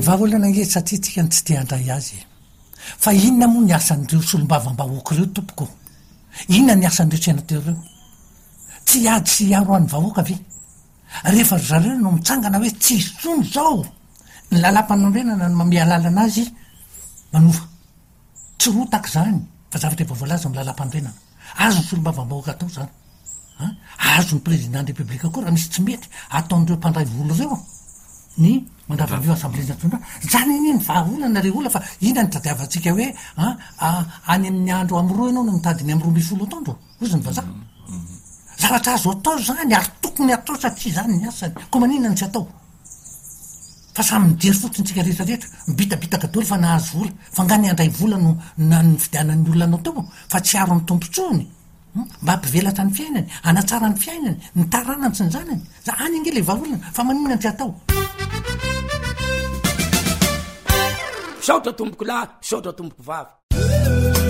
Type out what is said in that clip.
vahaolana nge satria tsika ny tsy te handray azy fa inona moa ny asan'ireo solombavam-bahoaka ireo tompoko inona ny asan'ireo tsy anatereo tsy ady sy aro an'ny vahoaka ve rehefa zareo no mitsangana hoe tsy isony zao ny lalam-panondrenana no mame alalana azy manova tsy ro tak zany fa zavatra efa voalaza my lalam-pandrenana azo ny solombavam-bahoaka atao zany azo ny président république koa raha misy tsy mety ataon'ireo mpandray volo reo ny mandravandreo assemblé-nationale zany iny vahaolana re ola fa ina ny tadiavantsika hoe any amin'ny andro am'roa ianao no mitadiny am' 12 taondro ozy ny vazaha zavatra azo atao zany ary tokony atao satria zany ny asany ko maninona ny tsy atao fa samy mijery fotsiny tsika rehetrarehetra mibitabitaka doly fa nahazo vola fa ngany andray vola no na ny fidianan'ny olonanao teo fa tsy aro ny tompontsony mba ampivelatra ny fiainany anatsara ny fiainany ny taranany sy ny zanany za any nge le vahaolana fa maninona ny tsy atao saotra tomboko lahy saotra tomboko vavy